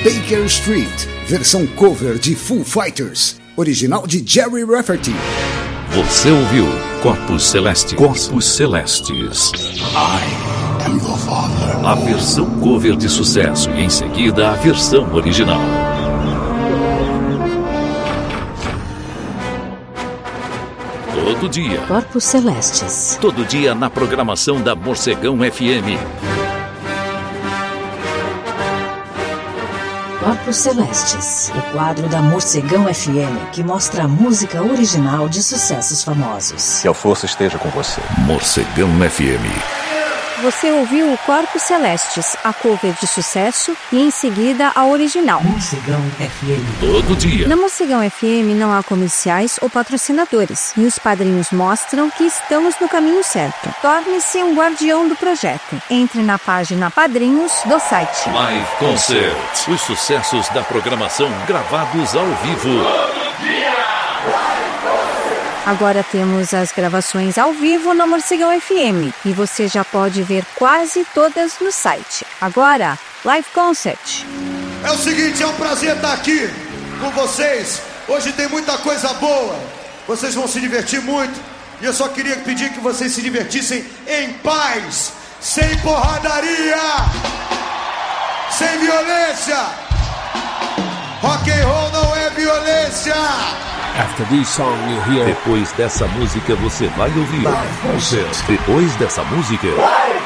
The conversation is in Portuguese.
Baker Street, versão cover de Foo Fighters, original de Jerry Rafferty. Você ouviu Corpos Celestes. Corpos Celestes. I am your father. A versão cover de sucesso e em seguida a versão original. Todo dia. Corpos Celestes. Todo dia na programação da Morcegão FM. Corpos Celestes, o quadro da Morcegão FM que mostra a música original de sucessos famosos. Que a força esteja com você. Morcegão FM. Você ouviu o Corpos Celestes, a cover de sucesso e em seguida a original. Morcegão FM. Todo dia. Na Morcegão FM não há comerciais ou patrocinadores e os padrinhos mostram que estamos no caminho certo. Torne-se um guardião do projeto. Entre na página Padrinhos do site. Live Concert. Os sucessos da programação gravados ao vivo. Agora temos as gravações ao vivo na Morcegão FM e você já pode ver quase todas no site. Agora, Live Concert. É o seguinte, é um prazer estar aqui com vocês. Hoje tem muita coisa boa. Vocês vão se divertir muito. E eu só queria pedir que vocês se divertissem em paz, sem porradaria, sem violência. Rock and roll não é violência. After this song you hear. Depois dessa música você vai ouvir. Live Concert. Depois dessa música